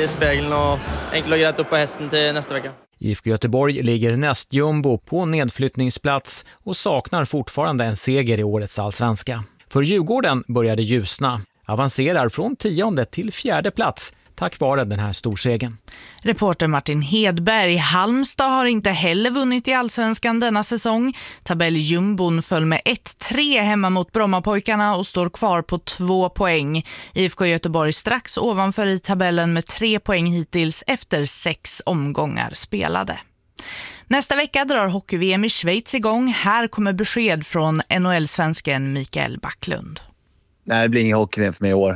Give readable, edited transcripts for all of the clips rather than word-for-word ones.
i spegeln och enkelt och grejt upp på hästen till nästa vecka. IFK Göteborg ligger näst jumbo på nedflyttningsplats och saknar fortfarande en seger i årets allsvenska. För Djurgården började ljusna, avancerar från 10:e till 4:e plats tack vare den här storsegen. Reporter Martin Hedberg. Halmstad har inte heller vunnit i allsvenskan denna säsong. Tabelljumbon föll med 1-3 hemma mot Brommapojkarna och står kvar på 2 poäng. IFK Göteborg strax ovanför i tabellen med 3 poäng hittills efter 6 omgångar spelade. Nästa vecka drar hockey-VM i Schweiz igång. Här kommer besked från NHL-svensken Mikael Backlund. Nej, det blir ingen hockey-VM för mig i år.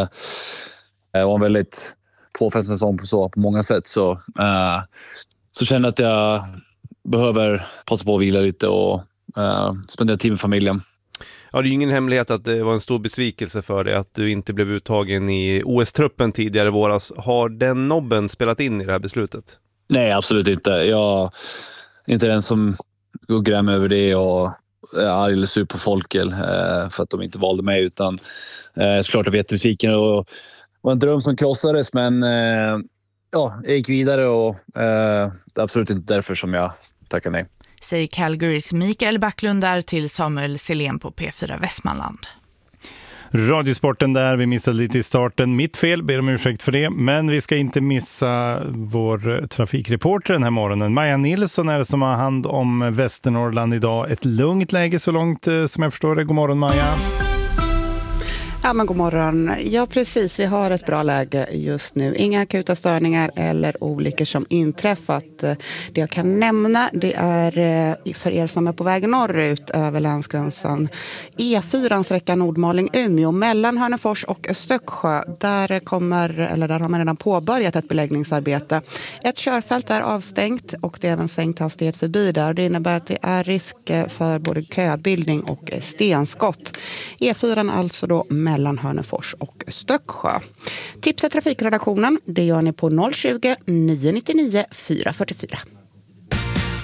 Det var en väldigt påfrestande säsong på många sätt. Så känner jag att jag behöver passa på att vila lite och spendera tid med familjen. Ja, det är ju ingen hemlighet att det var en stor besvikelse för dig att du inte blev uttagen i OS-truppen tidigare i våras. Har den nobben spelat in i det här beslutet? Nej, absolut inte. Jag är inte den som går gräm över det och är arg eller sur på folket för att de inte valde mig, utan såklart jag vet besviken och var en dröm som krossades, men jag gick vidare och det är absolut inte därför som jag tackar nej. Säger Calgarys Mikael Backlund där till Samuel Selén på P4 Västmanland. Radiosporten där, vi missade lite i starten. Mitt fel, ber om ursäkt för det. Men vi ska inte missa vår trafikreporter den här morgonen. Maja Nilsson är det som har hand om Västernorrland idag. Ett lugnt läge så långt som jag förstår det. God morgon Maja. Ja, men god morgon. Ja, precis. Vi har ett bra läge just nu. Inga akuta störningar eller olyckor som inträffat. Det jag kan nämna, det är för er som är på väg norrut över länsgränsen. E4, sträckan Nordmaling-Umeå mellan Hörnefors och Stöcksjö. Där har man redan påbörjat ett beläggningsarbete. Ett körfält är avstängt och det är även sänkt hastighet förbi där. Det innebär att det är risk för både köbildning och stenskott. E4 alltså då mellan Hörnefors och Stöcksjö. Tipsa trafikredaktionen, det gör ni på 020 999 444.